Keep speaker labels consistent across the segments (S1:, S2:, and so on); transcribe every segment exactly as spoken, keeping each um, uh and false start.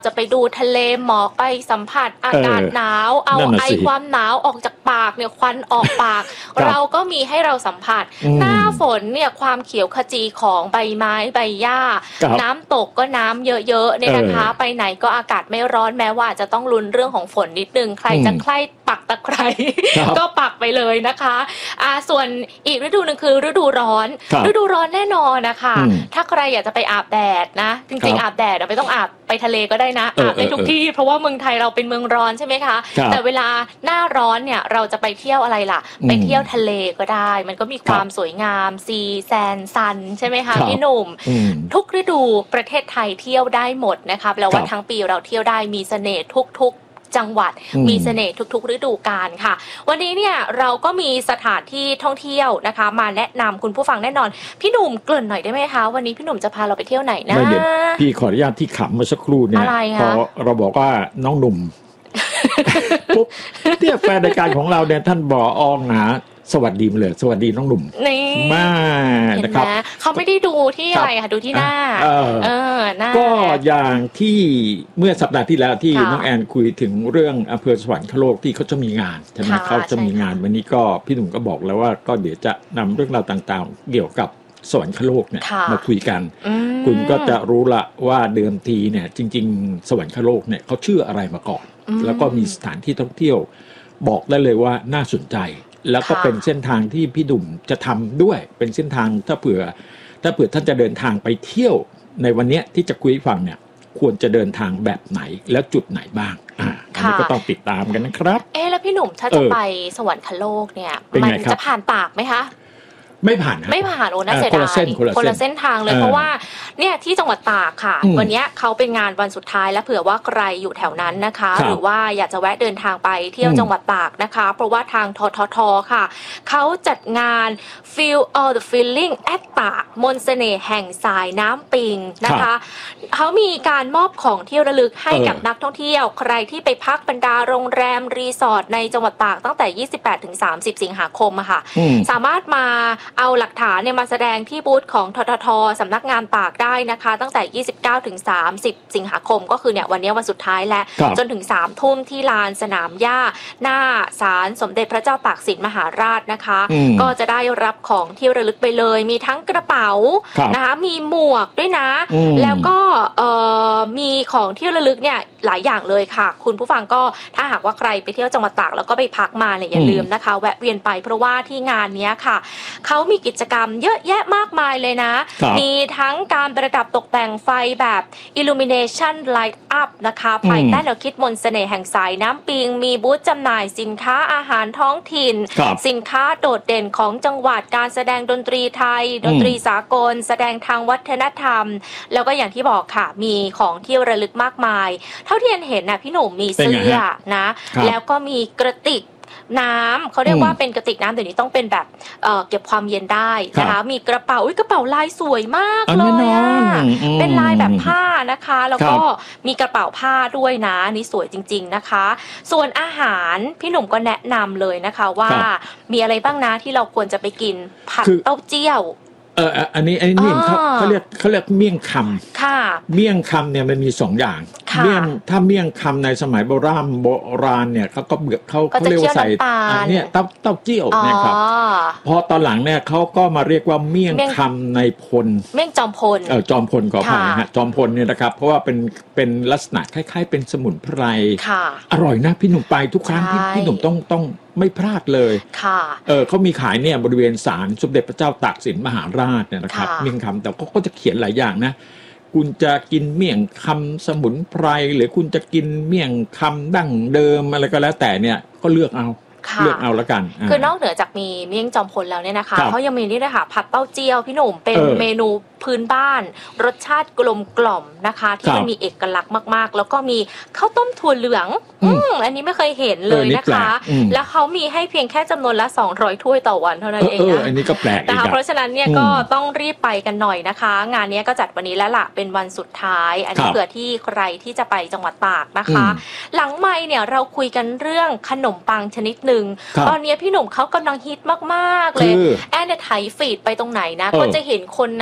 S1: จะไปดูทะเลหมอกไปสัมผัสอากาศหนาวเอาไอความหนาวออกจากปากเนี่ยควันออกปาก เราก็มีให้เราสัมผัสหน้าฝนเนี่ยความเขียวขจีของใบไม้ใบหญ้าน้ำตกก็น้ำเยอะๆเนี่ยนะคะไปไหนก็อากาศไม่ร้อนแม้ว่าจะต้องลุ้นเรื่องของฝนนิดนึงใครจะใคร่ปักตะไคร้ก็ปักไปเลยนะคะอ่าส่วนอีกฤดูนึงคือฤดูร้อนฤดูร้อนแน่นอนนะคะถ้าใครอยากจะไปอาบแดดนะจริงๆอาบแดดไม่ต้องอาบไปทะเลก็ได้นะอาบได้ทุกที่เพราะว่าเมืองไทยเราเป็นเมืองร้อนใช่ไหมคะแต่เวลาหน้าร้อนเนี่ยเราจะไปเที่ยวอะไรล่ะไปเที่ยวทะเลก็ได้มันก็มีความสวยงามซีแซนซันใช่ไหมคะพี่หนุ่มทุกฤดูประเทศไทยเที่ยวได้หมดนะคะแปลว่าทั้งปีเราเที่ยวได้มีเสน่ห์ทุกๆจังหวัดมีเสน่ห์ทุกๆฤดูกาลค่ะวันนี้เนี่ยเราก็มีสถานที่ท่องเที่ยวนะคะมาแนะนำคุณผู้ฟังแน่นอนพี่หนุ่มเกริ่นหน่อยได้ไหมคะวันนี้พี่หนุ่มจะพาเราไปเที่ยวไหนนะ
S2: พี่ขออนุญาตที่ขำเมื่อสักครู่เนี่ยพอเราบอกว่าน้องหนุ่มปุ๊บเนี่ยแฟนรายการของเราเนี่ยท่านบอกอองหนาสวัสดีมาเลยสวัสดีน้องหนุ่มมากนะครับ
S1: เขาไม่ได้ดูที่อะไรค่ะดูที่หน้าเออหน้า
S2: ก็อย่างที่เมื่อสัปดาห์ที่แล้วที่น้องแอนคุยถึงเรื่องอำเภอสวรรคโลกที่เขาจะมีงานใช่ไหมเขาจะมีงานวันนี้ก็พี่หนุ่มก็บอกแล้วว่าก็เดี๋ยวจะนำเรื่องราวต่างๆเกี่ยวกับสวรรคโลกเนี่ยมาคุยกันคุณก็จะรู้ละว่าเดิมทีเนี่ยจริงๆสวรรคโลกเนี่ยเขาชื่ออะไรมาก่อนแล้วก็มีสถานที่ท่องเที่ยวบอกได้เลยว่าน่าสนใจแล้วก็เป็นเส้นทางที่พี่ดุ่มจะทำด้วยเป็นเส้นทางถ้าเผื่อถ้าเผื่อท่านจะเดินทางไปเที่ยวในวันนี้ที่จะคุยฟังเนี่ยควรจะเดินทางแบบไหนแล้วจุดไหนบ้างอ่าอันนี้ก็ต้องติดตามกันนะครับ
S1: เอ๊ะแล้วพี่หนุ่มถ้าจะไปสวรรคโลกเนี่ยมันจะผ่านตากไหมคะ
S2: ไม่ผ่าน
S1: ไม่ผ่านโอ้น่าเสียดายคนละเส้นทางเลยเพราะว่าเนี่ยที่จังหวัดตากค่ะวันนี้เขาเป็นงานวันสุดท้ายแล้วเผื่อว่าใครอยู่แถวนั้นนะคะหรือว่าอยากจะแวะเดินทางไปเที่ยวจังหวัดตากนะคะเพราะว่าทางทททค่ะเขาจัดงาน Feel All the Feeling at ตากมนต์เสน่ห์แห่งสายน้ำปิงนะคะเขามีการมอบของที่ระลึกให้กับนักท่องเที่ยวใครที่ไปพักบรรดาโรงแรมรีสอร์ทในจังหวัดตากตั้งแต่ยี่สิบแปดถึงสามสิบสิงหาคมอะค่ะสามารถมาเอาหลักฐานเนี่ยมาแสดงที่บูธของทททสำนักงานตากได้นะคะตั้งแต่ยี่สิบเก้าถึงสามสิบสิงหาคมก็คือเนี่ยวันนี้วันสุดท้ายแล้วจนถึงสามทุ่มที่ลานสนามหญ้าหน้าศาลสมเด็จพระเจ้าตากสินมหาราชนะคะก็จะได้รับของที่ระลึกไปเลยมีทั้งกระเป๋านะคะมีหมวกด้วยนะแล้วก็มีของที่ระลึกเนี่ยหลายอย่างเลยค่ะคุณผู้ฟังก็ถ้าหากว่าใครไปเที่ยวจังหวัดตากแล้วก็ไปพักมาเนี่ยอย่าลืมนะคะแวะเวียนไปเพราะว่าที่งานนี้ค่ะเขามีกิจกรรมเยอะแยะมากมายเลยนะมีทั้งการประดับตกแต่งไฟแบบ Illumination Light Up นะคะภายใต้แนวคิดมนต์เสน่ห์แห่งสายน้ำปิงมีบูธจำหน่ายสินค้าอาหารท้องถิ่นสินค้าโดดเด่นของจังหวัดการแสดงดนตรีไทยดนตรีสากลแสดงทางวัฒนธรรมแล้วก็อย่างที่บอกค่ะมีของที่ระลึกมากมายเท่าที่เห็นนะพี่หนุ่มมีเสื้อนะแล้วก็มีกระติกน้ำเขาเรียกว่าเป็นกระติกน้ำเดี๋ยวนี้ต้องเป็นแบบเอ่อเก็บความเย็นได้นะคะมีกระเป๋าอุ้ยกระเป๋าลายสวยมากเลยอ่ะเป็นลายแบบผ้านะคะแล้วก็มีกระเป๋าผ้าด้วยนะนี่สวยจริงๆนะคะส่วนอาหารพี่หนุ่มก็แนะนำเลยนะคะว่ามีอะไรบ้างนะที่เราควรจะไปกินผัดเต้าเจี้ยว
S2: เอออันนี้ไอ้นี่เขาเขาเรียกเขาเรียกเมี่ยงคำค่ะเมี่ยงคำเนี่ยมันมีสองอย่างเมี่ยงถ้าเมี่ยงคำในสมัยโบราณโบราณเนี่ยเขาก็เบือกเขาเขาเรียกว่าใส่อันนี้เต้าเต้าเจี้ยวนะครับพอตอนหลังเนี่ยเขาก็มาเรียกว่าเมี่ยงคำในพล
S1: เมี่ยงจอมพล
S2: เออจอมพลขออภัยฮะจอมพลเนี่ยนะครับเพราะว่าเป็นเป็นลักษณะคล้ายๆเป็นสมุนไพรอร่อยนะพี่หนุ่มไปทุกครั้งที่พี่หนุ่มต้องต้องไม่พลาดเลยค่ะเออเขามีขายเนี่ยบริเวณศาลสมเด็จพระเจ้าตากสินมหาราชเนี่ยนะครับเมี่ยงคำแต่ก็จะเขียนหลายอย่างนะคุณจะกินเมี่ยงคำสมุนไพรหรือคุณจะกินเมี่ยงคำดั้งเดิมอะไรก็แล้วแต่เนี่ยก็เลือกเอาเลือกเอาละกัน
S1: คือนอกเหนือจากมีเมี่ยงจอมพลแล้วเนี่ยนะคะเขายังมีนี่ด้วยค่ะผัดเต้าเจี้ยวพี่หนุ่มเป็นเมนูพื้นบ้านรสชาติกลมกล่อมนะคะที่มันมีเอกลักษณ์มากๆแล้วก็มีข้าวต้มถั่วเหลืองอืมอันนี้ไม่เคยเห็นเลยนะคะแล้วเขามีให้เพียงแค่จำนวนละสองร้อยถ้วยต่อวันเท่านั้นเองนะ
S2: อันนี้ก็แปลก
S1: นะคะเพราะฉะนั้นเนี่ยก็ต้องรีบไปกันหน่อยนะคะงานนี้ก็จัดวันนี้แล้วล่ะเป็นวันสุดท้ายอันนี้เผื่อที่ใครที่จะไปจังหวัดตากนะคะหลังไมค์เนี่ยเราคุยกันเรื่องขนมปังชนิดหนึ่งตอนนี้พี่หนุ่มเขากำลังฮิตมากๆเลยแอนเนี่ยไถฟีดไปตรงไหนนะก็จะเห็นคนนะถ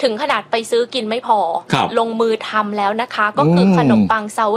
S1: ถึงขนาดไปซื้อกินไม่พอ
S2: ลง
S1: มือทำแล้วนะคะก็คือขนมปังซา